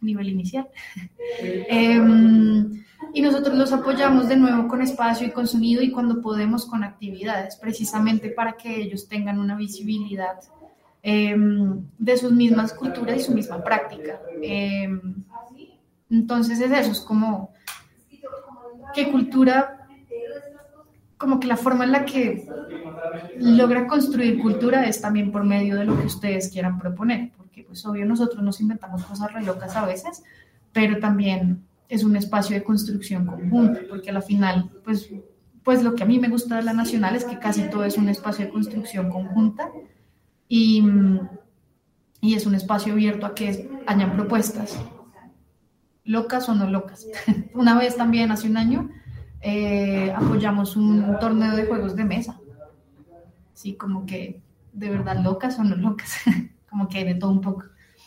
nivel inicial. Y nosotros los apoyamos de nuevo con espacio y con sonido y cuando podemos con actividades, precisamente para que ellos tengan una visibilidad de sus mismas culturas y su misma práctica. Entonces es eso, es como que cultura, como que la forma en la que logra construir cultura es también por medio de lo que ustedes quieran proponer, porque pues obvio nosotros nos inventamos cosas re locas a veces, pero también es un espacio de construcción conjunta, porque a la final, pues lo que a mí me gusta de la Nacional es que casi todo es un espacio de construcción conjunta y, y es un espacio abierto a que hayan propuestas, locas o no locas. Una vez también, hace un año, apoyamos un torneo de juegos de mesa, sí, como que de verdad locas o no locas, como que hay de todo un poco.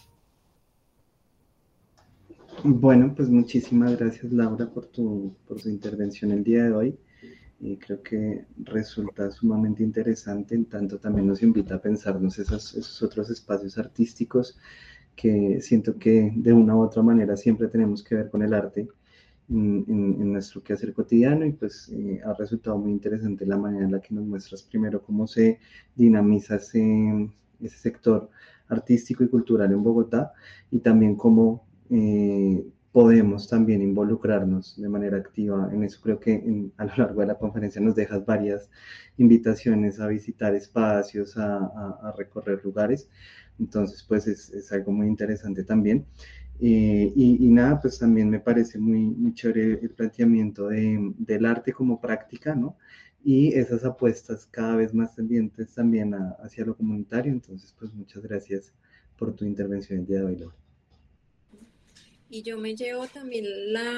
Bueno, pues muchísimas gracias Laura por tu intervención el día de hoy. Creo que resulta sumamente interesante, en tanto también nos invita a pensarnos esos otros espacios artísticos que siento que de una u otra manera siempre tenemos que ver con el arte en nuestro quehacer cotidiano y pues ha resultado muy interesante la manera en la que nos muestras primero cómo se dinamiza ese sector artístico y cultural en Bogotá y también cómo podemos también involucrarnos de manera activa en eso. Creo que a lo largo de la conferencia nos dejas varias invitaciones a visitar espacios, a recorrer lugares. Entonces, pues es algo muy interesante también. Y nada, pues también me parece muy chévere el planteamiento del arte como práctica, ¿no? Y esas apuestas cada vez más tendientes también hacia lo comunitario. Entonces, pues muchas gracias por tu intervención el día de hoy, Laura. Y yo me llevo también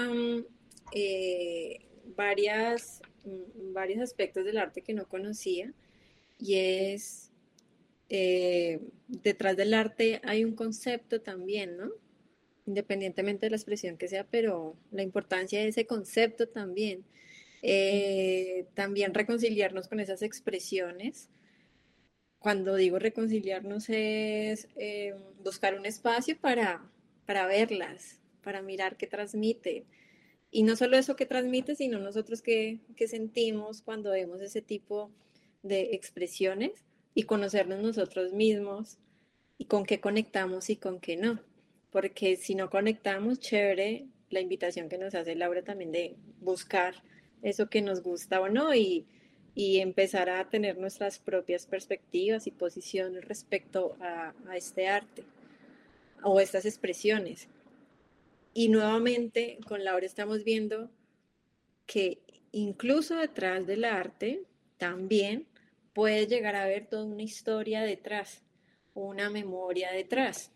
eh, varias, varios aspectos del arte que no conocía y es, detrás del arte hay un concepto también, ¿no? Independientemente de la expresión que sea, pero la importancia de ese concepto también. También reconciliarnos con esas expresiones. Cuando digo reconciliarnos es buscar un espacio para verlas, para mirar qué transmite. Y no solo eso que transmite, sino nosotros qué sentimos cuando vemos ese tipo de expresiones y conocernos nosotros mismos y con qué conectamos y con qué no. Porque si no conectamos, chévere la invitación que nos hace Laura también de buscar eso que nos gusta o no y empezar a tener nuestras propias perspectivas y posiciones respecto a este arte o estas expresiones. Y nuevamente con Laura estamos viendo que incluso detrás del arte también puede llegar a haber toda una historia detrás, una memoria detrás.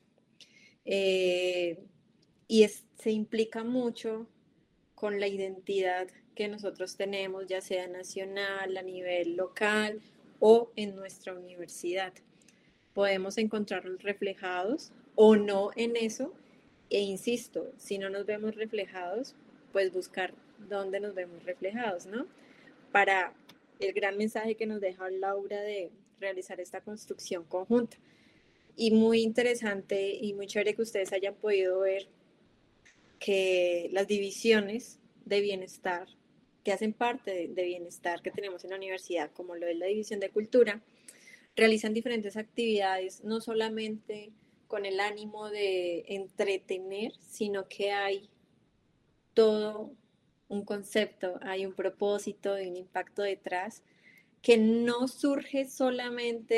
Eh, se implica mucho con la identidad que nosotros tenemos, ya sea nacional, a nivel local o en nuestra universidad. Podemos encontrarnos reflejados o no en eso, e insisto, si no nos vemos reflejados, pues buscar dónde nos vemos reflejados, ¿no? Para el gran mensaje que nos deja Laura de realizar esta construcción conjunta. Y muy interesante y muy chévere que ustedes hayan podido ver que las divisiones de bienestar, que hacen parte de bienestar que tenemos en la universidad, como lo es la división de cultura, realizan diferentes actividades, no solamente con el ánimo de entretener, sino que hay todo un concepto, hay un propósito, hay un impacto detrás, que no surge solamente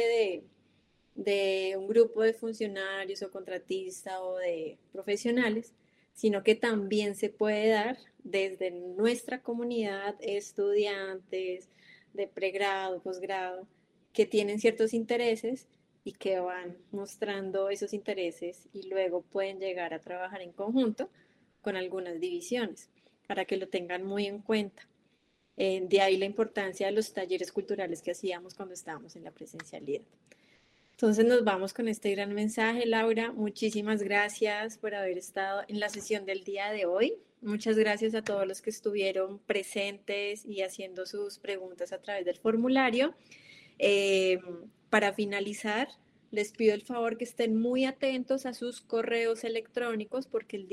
de un grupo de funcionarios o contratistas o de profesionales, sino que también se puede dar desde nuestra comunidad, estudiantes de pregrado, posgrado, que tienen ciertos intereses y que van mostrando esos intereses y luego pueden llegar a trabajar en conjunto con algunas divisiones, para que lo tengan muy en cuenta. De ahí la importancia de los talleres culturales que hacíamos cuando estábamos en la presencialidad. Entonces nos vamos con este gran mensaje, Laura. Muchísimas gracias por haber estado en la sesión del día de hoy. Muchas gracias a todos los que estuvieron presentes y haciendo sus preguntas a través del formulario. Para finalizar, les pido el favor que estén muy atentos a sus correos electrónicos porque el